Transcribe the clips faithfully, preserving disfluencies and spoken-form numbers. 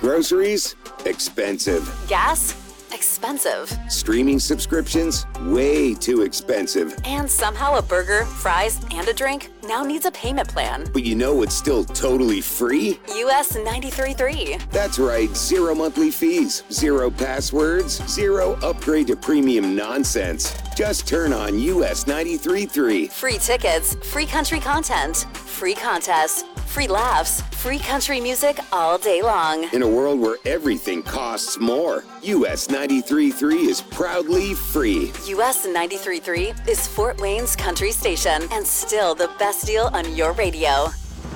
Groceries? Expensive. Gas? Expensive. Streaming subscriptions? Way too expensive. And somehow a burger, fries, and a drink now needs a payment plan. But you know what's still totally free? U S ninety-three point three. That's right, zero monthly fees, zero passwords, zero upgrade to premium nonsense. Just turn on U S ninety-three point three. Free tickets, free country content, free contests, free laughs, free country music all day long. In a world where everything costs more, U S ninety-three point three is proudly free. U S ninety-three point three is Fort Wayne's country station and still the best deal on your radio.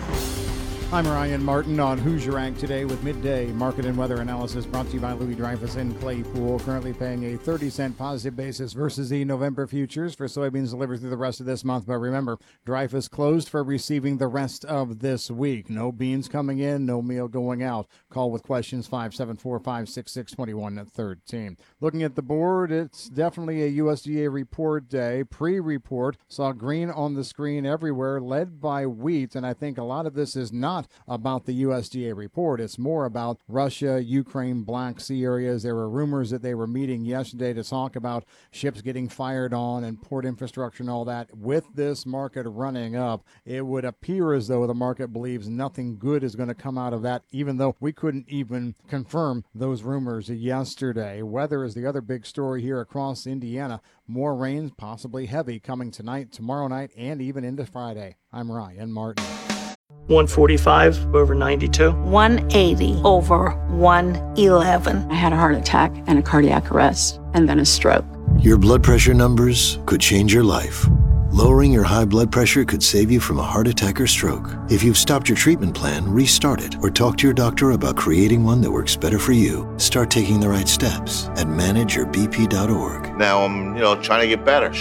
I'm Ryan Martin on Who's Your Rank today with midday market and weather analysis brought to you by Louis Dreyfus in Claypool. Currently paying a thirty cent positive basis versus the November futures for soybeans delivered through the rest of this month. But remember, Dreyfus closed for receiving the rest of this week. No beans coming in, no meal going out. Call with questions five seven four, five six six, two one one three. Looking at the board, it's definitely a U S D A report day. Pre-report saw green on the screen everywhere, led by wheat. And I think a lot of this is not about the U S D A report. It's more about Russia, Ukraine, Black Sea areas. There were rumors that they were meeting yesterday to talk about ships getting fired on and port infrastructure and all that. With this market running up, it would appear as though the market believes nothing good is going to come out of that, even though we couldn't even confirm those rumors yesterday. Weather is the other big story here across Indiana. More rain, possibly heavy, coming tonight, tomorrow night, and even into Friday. I'm Ryan Martin. one forty-five over ninety-two. one eighty over one eleven. I had a heart attack and a cardiac arrest and then a stroke. Your blood pressure numbers could change your life. Lowering your high blood pressure could save you from a heart attack or stroke. If you've stopped your treatment plan, restart it or talk to your doctor about creating one that works better for you. Start taking the right steps at manage your b p dot org. Now I'm, you know, trying to get better.